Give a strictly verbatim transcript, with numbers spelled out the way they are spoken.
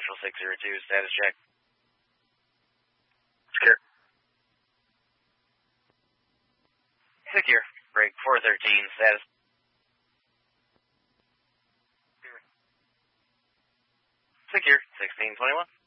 Central six zero two, status check. Secure. Secure. Break four thirteen, status. Secure, sixteen twenty-one.